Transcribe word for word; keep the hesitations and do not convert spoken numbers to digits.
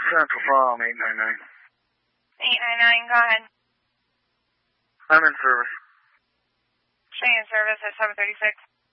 Central Farm, eight nine nine. eight nine nine, go ahead. I'm in service. Stay in service at seven thirty-six.